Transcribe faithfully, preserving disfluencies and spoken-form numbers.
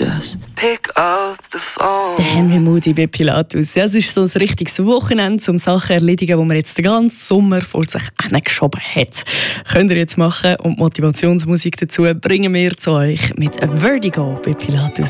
just pick up the phone. Der Henry Moody bei Pilatus. Ja, es ist so ein richtiges Wochenende, um Sachen zu erledigen, die man jetzt den ganzen Sommer vor sich hingeschoben hat. Könnt ihr jetzt machen und Motivationsmusik dazu bringen wir zu euch mit Vertigo bei Pilatus.